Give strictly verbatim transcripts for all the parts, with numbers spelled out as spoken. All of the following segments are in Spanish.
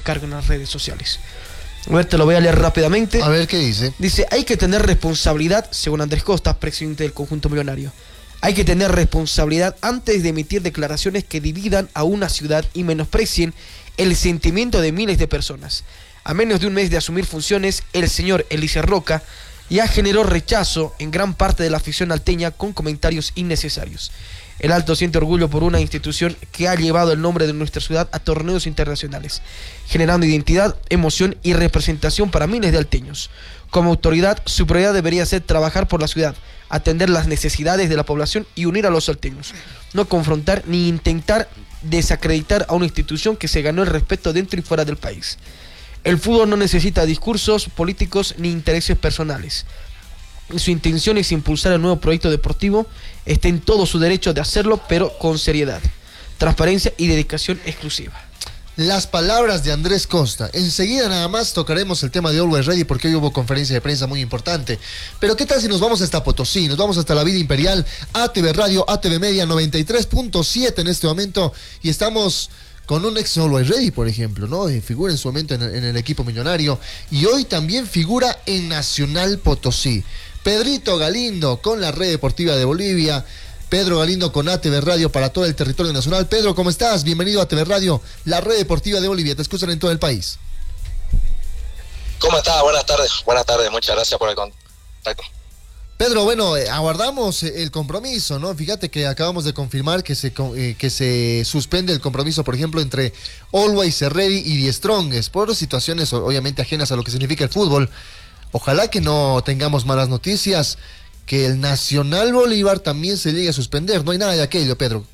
descarga en las redes sociales. A ver, te lo voy a leer rápidamente. A ver qué dice. Dice, hay que tener responsabilidad, según Andrés Costa, presidente del conjunto millonario. Hay que tener responsabilidad antes de emitir declaraciones que dividan a una ciudad y menosprecien el sentimiento de miles de personas. A menos de un mes de asumir funciones, el señor Eliezer Roca ya generó rechazo en gran parte de la afición alteña con comentarios innecesarios. El Alto siente orgullo por una institución que ha llevado el nombre de nuestra ciudad a torneos internacionales, generando identidad, emoción y representación para miles de alteños. Como autoridad, su prioridad debería ser trabajar por la ciudad, atender las necesidades de la población y unir a los salteños, no confrontar ni intentar desacreditar a una institución que se ganó el respeto dentro y fuera del país. El fútbol no necesita discursos políticos ni intereses personales. Su intención es impulsar el nuevo proyecto deportivo, está en todo su derecho de hacerlo, pero con seriedad, transparencia y dedicación exclusiva. Las palabras de Andrés Costa. Enseguida nada más tocaremos el tema de Always Ready porque hoy hubo conferencia de prensa muy importante. Pero ¿qué tal si nos vamos hasta Potosí? Nos vamos hasta la Vida Imperial, A T V Radio, A T V Media noventa y tres punto siete en este momento y estamos con un ex Always Ready, por ejemplo, ¿no? Figura en su momento en el, en el equipo millonario y hoy también figura en Nacional Potosí. Pedrito Galindo con la Red Deportiva de Bolivia. Pedro Galindo con A T V Radio para todo el territorio nacional. Pedro, ¿cómo estás? Bienvenido a A T V Radio, la Red Deportiva de Bolivia. Te escuchan en todo el país. ¿Cómo estás? Buenas tardes. Buenas tardes. Muchas gracias por el contacto. Pedro, bueno, eh, aguardamos el compromiso, ¿no? Fíjate que acabamos de confirmar que se eh, que se suspende el compromiso, por ejemplo, entre Always Ready y The Strongest, por situaciones obviamente ajenas a lo que significa el fútbol. Ojalá que no tengamos malas noticias, que el Nacional Bolívar también se llegue a suspender. No hay nada de aquello, Pedro.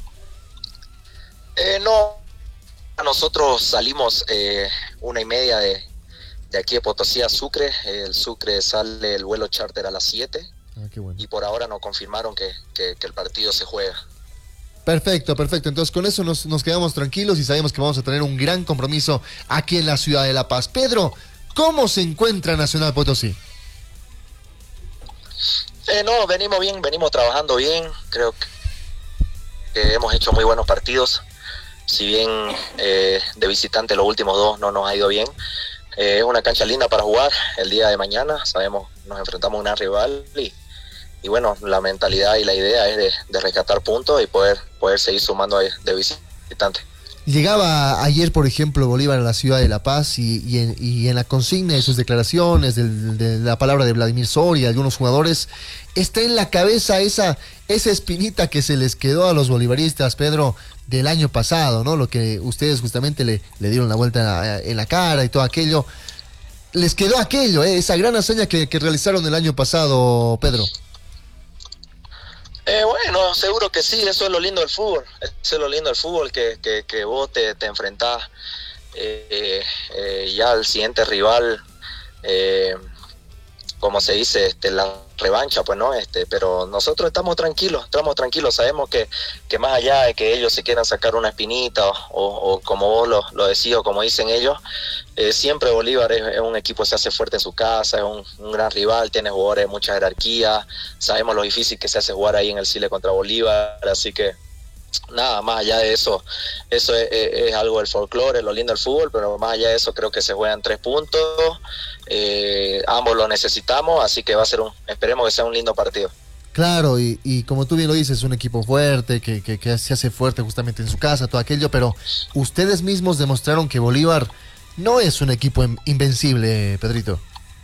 Eh, no, nosotros salimos eh, una y media de, de aquí de Potosí a Sucre. El Sucre sale el vuelo charter a las siete. Ah, qué bueno. Y por ahora nos confirmaron que, que, que el partido se juega. Perfecto, perfecto. Entonces con eso nos, nos quedamos tranquilos y sabemos que vamos a tener un gran compromiso aquí en la ciudad de La Paz. Pedro, ¿cómo se encuentra Nacional Potosí? Eh, no, venimos bien, venimos trabajando bien. Creo que, que hemos hecho muy buenos partidos. Si bien eh, de visitante los últimos dos no nos ha ido bien. Eh, es una cancha linda para jugar el día de mañana. Sabemos, nos enfrentamos a una rival y, y bueno, la mentalidad y la idea es de, de rescatar puntos y poder, poder seguir sumando de, de visitante. Llegaba ayer, por ejemplo, Bolívar a la ciudad de La Paz y, y, en, y en la consigna de sus declaraciones, del, de la palabra de Vladimir Soria y algunos jugadores, está en la cabeza esa, esa espinita que se les quedó a los bolivaristas, Pedro, del año pasado, ¿no? Lo que ustedes justamente le, le dieron la vuelta en la cara y todo aquello. Les quedó aquello, ¿eh? Esa gran hazaña que, que realizaron el año pasado, Pedro. Eh, bueno, seguro que sí, eso es lo lindo del fútbol, eso es lo lindo del fútbol, que, que, que vos te, te enfrentás eh, eh, ya al siguiente rival, eh, como se dice, este, la revancha, pues no, este, pero nosotros estamos tranquilos, estamos tranquilos, sabemos que, que más allá de que ellos se quieran sacar una espinita o, o, o como vos lo, lo decís o como dicen ellos, eh, siempre Bolívar es, es un equipo que se hace fuerte en su casa, es un, un gran rival, tiene jugadores de mucha jerarquía, sabemos lo difícil que se hace jugar ahí en el Chile contra Bolívar, así que nada, más allá de eso, eso es, es, es algo del folclore, lo lindo del fútbol, pero más allá de eso creo que se juegan tres puntos, eh, ambos lo necesitamos, así que va a ser un, esperemos que sea un lindo partido. Claro, y, y como tú bien lo dices, es un equipo fuerte, que, que, que se hace fuerte justamente en su casa, todo aquello, pero ustedes mismos demostraron que Bolívar no es un equipo invencible, Pedrito.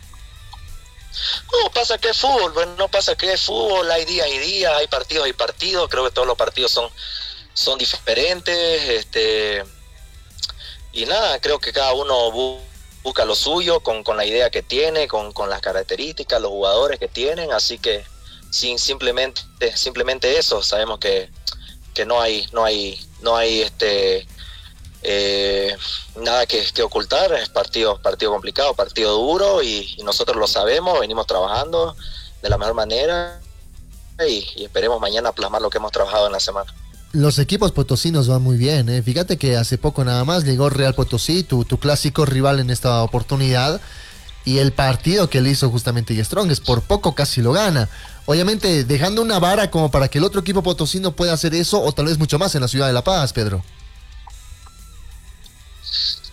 No, pasa que es fútbol, bueno, no pasa que es fútbol, hay días y días, hay partidos y partidos, creo que todos los partidos son, son diferentes, este, y nada, creo que cada uno bu busca lo suyo con, con la idea que tiene, con, con las características, los jugadores que tienen, así que sin simplemente, simplemente eso, sabemos que, que no hay, no hay, no hay este Eh, nada que, que ocultar, es partido, partido complicado, partido duro y, y nosotros lo sabemos, venimos trabajando de la mejor manera y, y esperemos mañana plasmar lo que hemos trabajado en la semana. Los equipos potosinos van muy bien, ¿eh? Fíjate que hace poco nada más llegó Real Potosí, tu, tu clásico rival en esta oportunidad, y el partido que le hizo justamente The Strongest, por poco casi lo gana. Obviamente dejando una vara como para que el otro equipo potosino pueda hacer eso o tal vez mucho más en la ciudad de La Paz, Pedro.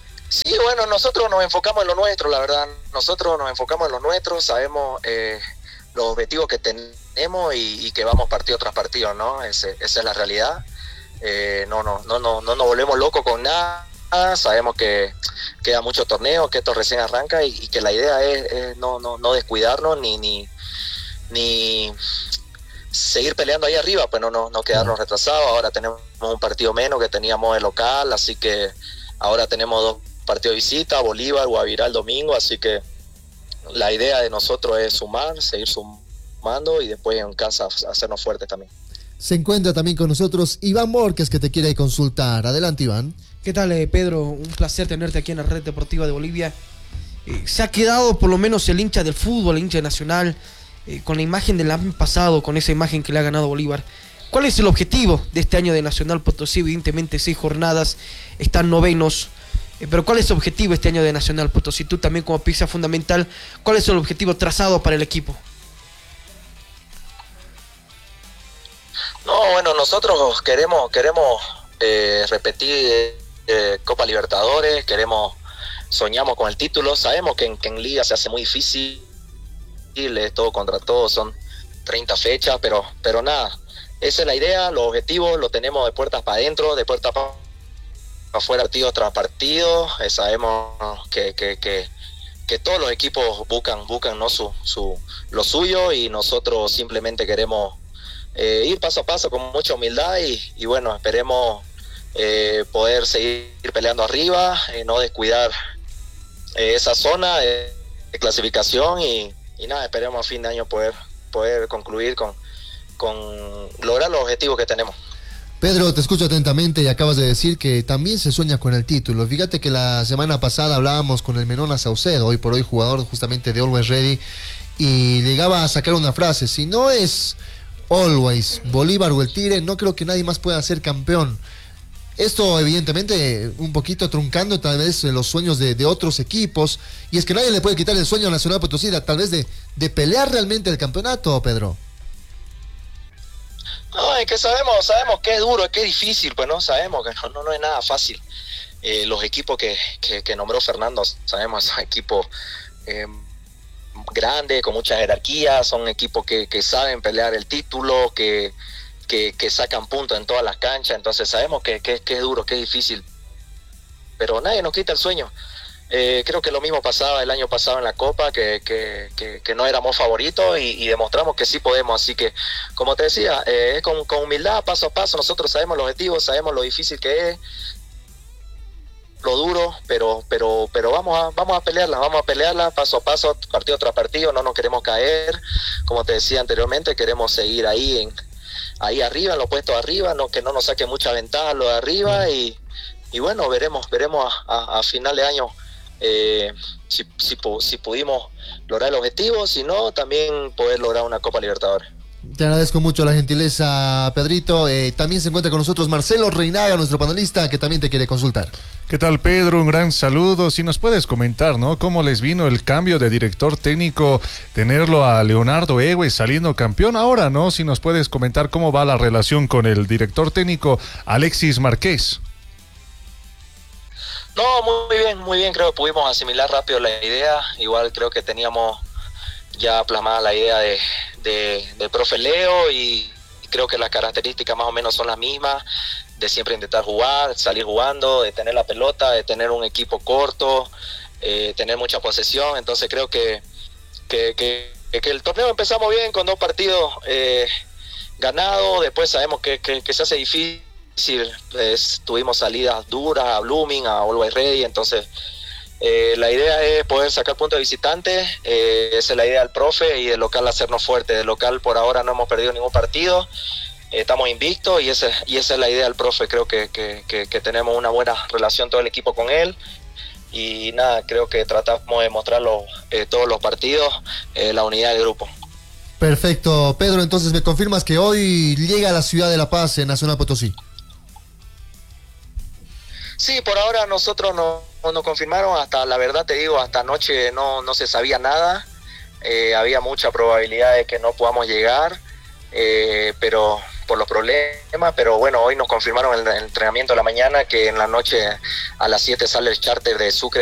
Sí, bueno, nosotros nos enfocamos en lo nuestro, la verdad. Nosotros nos enfocamos en lo nuestro, sabemos eh, los objetivos que tenemos y, y que vamos partido tras partido, ¿no? Ese, esa es la realidad. Eh, no, no, no, no, no nos volvemos locos con nada. Sabemos que queda mucho torneo, que esto recién arranca y, y que la idea es, es no, no, no descuidarnos ni, ni, ni seguir peleando ahí arriba, pues no, no, no quedarnos retrasados. Ahora tenemos un partido menos que teníamos de local, así que ahora tenemos dos partido de visita, Bolívar, Guavirá el domingo, así que la idea de nosotros es sumar, seguir sumando y después en casa hacernos fuertes también. Se encuentra también con nosotros Iván Borges, que te quiere consultar. Adelante, Iván. ¿Qué tal, eh, Pedro? Un placer tenerte aquí en la Red Deportiva de Bolivia. Eh, se ha quedado por lo menos el hincha del fútbol, el hincha nacional, eh, con la imagen del año pasado, con esa imagen que le ha ganado Bolívar. ¿Cuál es el objetivo de este año de Nacional Potosí? Evidentemente seis jornadas, están novenos. Pero ¿cuál es el objetivo este año de Nacional Potosí? Tú también como pieza fundamental, ¿cuál es el objetivo trazado para el equipo? No, bueno, nosotros queremos queremos eh, repetir eh, Copa Libertadores, queremos, soñamos con el título, sabemos que en, que en Liga se hace muy difícil, es todo contra todo, son treinta fechas, pero, pero nada, esa es la idea, los objetivos los tenemos de puertas para adentro, de puertas para afuera, partido tras partido. Eh, sabemos que, que, que, que todos los equipos buscan, buscan ¿no? su, su, lo suyo y nosotros simplemente queremos eh, ir paso a paso con mucha humildad y, y bueno, esperemos eh, poder seguir peleando arriba, eh, no descuidar eh, esa zona de, de clasificación y, y nada, esperemos a fin de año poder, poder concluir con, con lograr los objetivos que tenemos. Pedro, te escucho atentamente y acabas de decir que también se sueña con el título. Fíjate que la semana pasada hablábamos con el Menona Saucedo, hoy por hoy jugador justamente de Always Ready, y llegaba a sacar una frase: si no es Always, Bolívar o el Tigre, no creo que nadie más pueda ser campeón. Esto evidentemente un poquito truncando tal vez los sueños de, de otros equipos, y es que nadie le puede quitar el sueño a Nacional Potosí, tal vez de, de pelear realmente el campeonato, Pedro. No, es que sabemos, sabemos que es duro, que es difícil, pues no, sabemos que no, no, no es nada fácil. Eh, los equipos que, que, que nombró Fernando, sabemos, son equipos eh, grandes, con mucha jerarquía, son equipos que, que saben pelear el título, que, que, que sacan puntos en todas las canchas, entonces sabemos que, que, que es duro, que es difícil, pero nadie nos quita el sueño. Eh, creo que lo mismo pasaba el año pasado en la Copa, que, que, que, que no éramos favoritos y, y demostramos que sí podemos, así que como te decía, eh, con, con humildad, paso a paso, nosotros sabemos los objetivos, sabemos lo difícil que es, lo duro, pero pero pero vamos a vamos a pelearla, vamos a pelearla paso a paso, partido tras partido, no nos queremos caer, como te decía anteriormente, queremos seguir ahí en ahí arriba, en los puestos arriba, no, que no nos saque mucha ventaja lo de arriba y, y bueno, veremos, veremos a, a, a final de año Eh, si, si, si pudimos lograr el objetivo, si no, también poder lograr una Copa Libertadores. Te agradezco mucho la gentileza, Pedrito. Eh, también se encuentra con nosotros Marcelo Reinaga, nuestro panelista, que también te quiere consultar. ¿Qué tal, Pedro? Un gran saludo. Si nos puedes comentar, ¿no? ¿Cómo les vino el cambio de director técnico, tenerlo a Leonardo Egues saliendo campeón ahora, ¿no? Si nos puedes comentar cómo va la relación con el director técnico Alexis Márquez. No, muy bien, muy bien, creo que pudimos asimilar rápido la idea, igual creo que teníamos ya plasmada la idea de, de, de profe Leo y creo que las características más o menos son las mismas, de siempre intentar jugar, salir jugando, de tener la pelota, de tener un equipo corto, eh, tener mucha posesión, entonces creo que, que, que, que el torneo empezamos bien con dos partidos eh, ganados, después sabemos que, que, que se hace difícil. Sí, pues, tuvimos salidas duras a Blooming, a Always Ready, entonces eh, la idea es poder sacar puntos de visitante, eh, esa es la idea del profe y del local hacernos fuerte. Del local por ahora no hemos perdido ningún partido, eh, estamos invictos y, ese, y esa es la idea del profe, creo que, que, que, que tenemos una buena relación todo el equipo con él y nada, creo que tratamos de mostrarlo eh, todos los partidos, eh, la unidad del grupo. Perfecto, Pedro, entonces me confirmas que hoy llega a la ciudad de La Paz en Nacional Potosí. Sí, por ahora nosotros no nos confirmaron, hasta la verdad te digo, hasta anoche no, no se sabía nada, eh, había mucha probabilidad de que no podamos llegar, eh, pero por los problemas, pero bueno, hoy nos confirmaron el, el entrenamiento de la mañana que en la noche a las siete sale el charter de Sucre